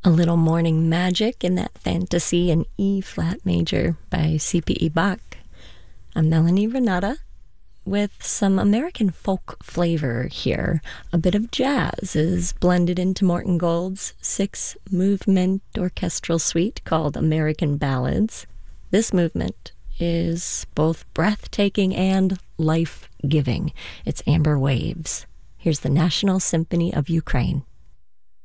A Little Morning Magic in that fantasy in E flat major by C.P.E. Bach. I'm Melanie Renata with some American folk flavor here. A bit of jazz is blended into Morton Gold's 6-movement orchestral suite called American Ballads. This movement is both breathtaking and life-giving. It's Amber Waves. Here's the National Symphony of Ukraine.